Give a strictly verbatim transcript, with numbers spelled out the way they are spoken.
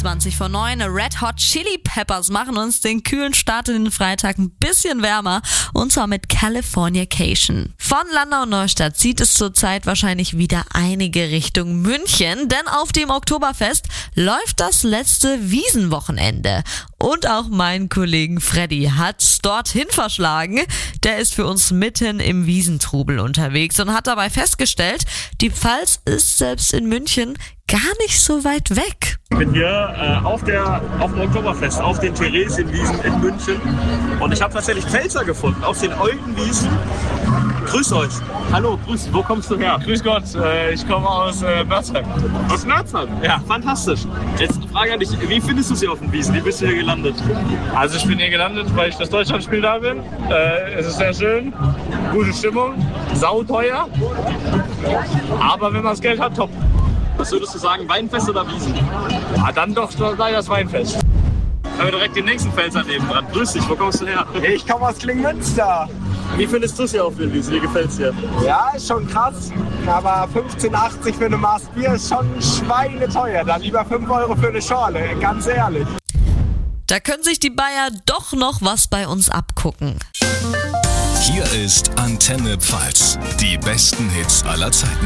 zwanzig vor neun. Red Hot Chili Peppers machen uns den kühlen Start in den Freitag ein bisschen wärmer. Und zwar mit Californication. Von Landau und Neustadt zieht es zurzeit wahrscheinlich wieder einige Richtung München. Denn auf dem Oktoberfest läuft das letzte Wiesenwochenende. Und auch meinen Kollegen Freddy hat's dorthin verschlagen. Der ist für uns mitten im Wiesentrubel unterwegs und hat dabei festgestellt, die Pfalz ist selbst in München gar nicht so weit weg. Ich bin hier äh, auf, der, auf dem Oktoberfest, auf den Theresienwiesen in München. Und ich habe tatsächlich Pfälzer gefunden, auf den Eulenwiesen. Grüß euch. Hallo, grüß. Wo kommst du her? Grüß Gott, äh, ich komme aus äh, Merzheim. Aus Merzheim? Ja. Fantastisch. Jetzt eine Frage an dich. Wie findest du sie auf den Wiesen? Wie bist du hier gelandet? Also ich bin hier gelandet, weil ich das Deutschlandspiel da bin. Äh, es ist sehr schön, gute Stimmung, sauteuer. Aber wenn man das Geld hat, top. Was würdest du sagen, Weinfest oder Wiesen? Ja, dann doch leider das Weinfest. Haben wir direkt den nächsten Pfälzer neben dran. Grüß dich, wo kommst du her? Ich komme aus Klingmünster. Wie findest du es hier auf den Wiesen? Wie gefällt's dir? Ja, ist schon krass. Aber fünfzehn achtzig für eine Maß Bier ist schon schweineteuer. Dann lieber fünf Euro für eine Schorle, ganz ehrlich. Da können sich die Bayer doch noch was bei uns abgucken. Hier ist Antenne Pfalz. Die besten Hits aller Zeiten.